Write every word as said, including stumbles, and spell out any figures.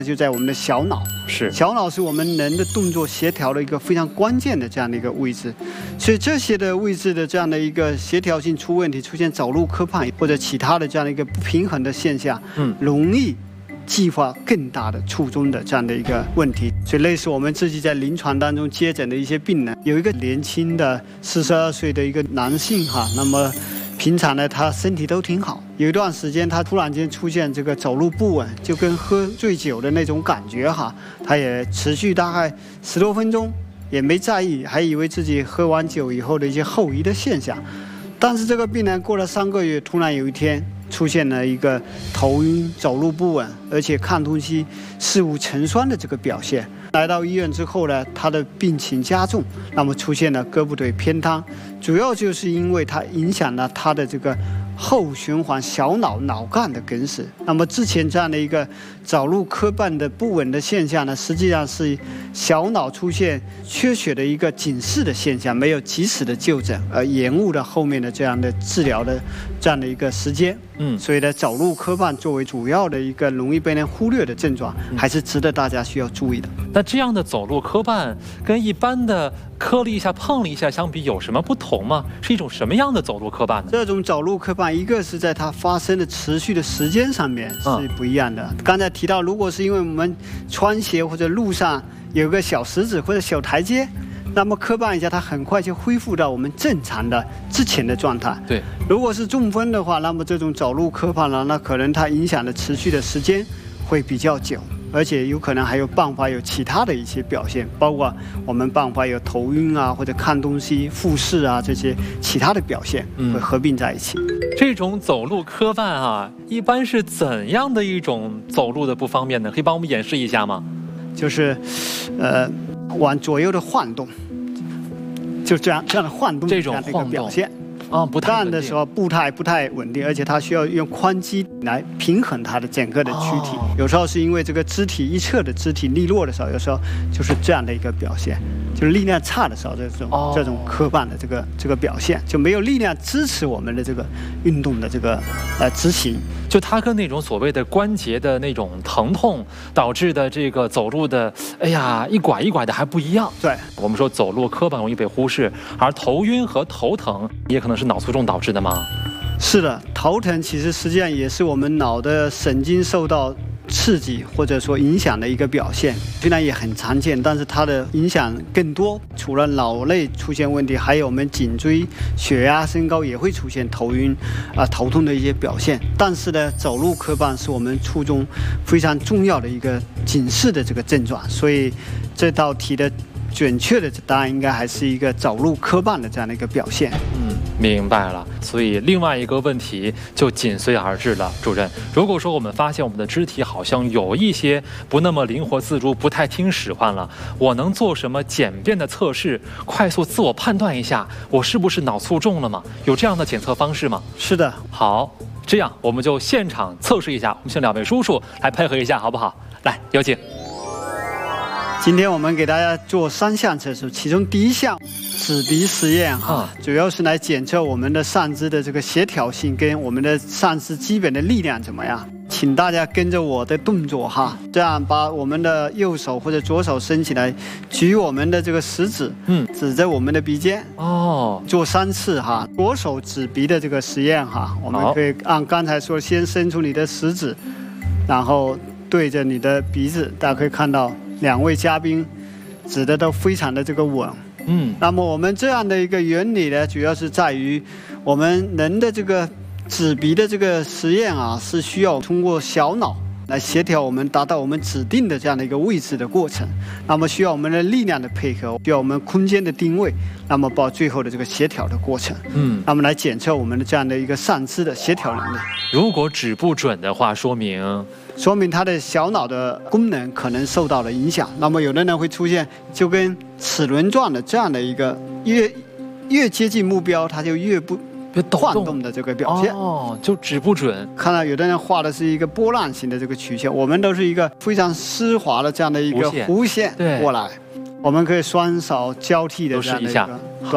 就在我们的小脑， 是小脑是我们人的动作协调的一个非常关键的这样的一个位置，所以这些的位置的这样的一个协调性出问题，出现走路磕绊或者其他的这样的一个不平衡的现象，嗯，容易激发更大的卒中的这样的一个问题。所以类似我们自己在临床当中接诊的一些病人，有一个年轻的四十二岁的一个男性哈，那么平常呢，他身体都挺好。有一段时间，他突然间出现这个走路不稳，就跟喝醉酒的那种感觉哈。他也持续大概十多分钟，也没在意，还以为自己喝完酒以后的一些后遗的现象。但是这个病人过了三个月，突然有一天出现了一个头晕、走路不稳，而且看东西事物成双的这个表现。来到医院之后呢，他的病情加重，那么出现了胳膊腿偏瘫，主要就是因为它影响了他的这个后循环小脑脑干的梗死。那么之前这样的一个走路磕绊的不稳的现象呢，实际上是小脑出现缺血的一个警示的现象，没有及时的就诊，而延误了后面的这样的治疗的这样的一个时间。嗯，所以呢，走路磕绊作为主要的一个容易被人忽略的症状，还是值得大家需要注意的。 那这样的走路磕绊跟一般的磕了一下、碰了一下相比，有什么不同吗？是一种什么样的走路磕绊呢？ 这种走路磕绊，一个是在它发生的持续的时间上面是不一样的。嗯、刚才提到，如果是因为我们穿鞋或者路上有个小石子或者小台阶，那么磕绊一下，它很快就恢复到我们正常的之前的状态。 对， 如果是中风的话，那么这种走路磕绊呢，那可能它影响的持续的时间会比较久。而且有可能还有办法有其他的一些表现，包括我们办法有头晕啊，或者看东西复视啊，这些其他的表现会合并在一起。嗯、 这种走路磕绊啊，一般是怎样的一种走路的不方便呢？可以帮我们演示一下吗？ 就是，呃，往左右的晃动，就这样这样的晃动这种样的一个表现。 啊，不太站的时候步态不太稳定，而且它需要用髋肌来平衡它的整个的躯体。哦、有时候是因为这个肢体一侧的肢体力弱的时候，有时候就是这样的一个表现，就是力量差的时候，这种、哦、这种磕绊的这个这个表现，就没有力量支持我们的这个运动的这个呃执行。 就它跟那种所谓的关节的那种疼痛导致的这个走路的，哎呀一拐一拐的还不一样。 对， 我们说走路磕绊容易被忽视，而头晕和头疼也可能是脑卒中导致的吗？ 是的，头疼其实实际上也是我们脑的神经受到刺激或者说影响的一个表现，虽然也很常见，但是它的影响更多。除了脑内出现问题，还有我们颈椎血压升高也会出现头晕啊、呃、头痛的一些表现。但是呢，走路磕绊是我们初中非常重要的一个警示的这个症状，所以这道题的准确的答案应该还是一个走路磕绊的这样的一个表现。 嗯，明白了。所以另外一个问题就紧随而至了，主任。如果说我们发现我们的肢体好像有一些不那么灵活自如，不太听使唤了，我能做什么简便的测试，快速自我判断一下我是不是脑卒中了吗？有这样的检测方式吗？ 是的。 好，这样我们就现场测试一下。我们请两位叔叔来配合一下，好不好？来，有请。 今天我们给大家做三项测试，其中第一项指鼻实验哈，主要是来检测我们的上肢的这个协调性跟我们的上肢基本的力量怎么样。请大家跟着我的动作哈，这样把我们的右手或者左手伸起来，举我们的这个食指，嗯，指着我们的鼻尖哦，做三次哈。左手指鼻的这个实验哈，我们可以按刚才说，先伸出你的食指，然后对着你的鼻子，大家可以看到。两位嘉宾指的都非常的这个稳，嗯，那么我们这样的一个原理呢，主要是在于我们人的这个指鼻的这个实验啊，是需要通过小脑来协调我们达到我们指定的这样的一个位置的过程，那么需要我们的力量的配合，需要我们空间的定位，那么到最后的这个协调的过程，嗯，那么来检测我们的这样的一个上肢的协调能力。 如果指不准的话，说明。 说明他的小脑的功能可能受到了影响，那么有的人会出现就跟齿轮状的这样的一个越越接近目标，它就越不晃动的这个表现哦，就指不准。 看到有的人画的是一个波浪形的这个曲线，我们都是一个非常丝滑的这样的一个弧线过来，我们可以双手交替的这样的一个。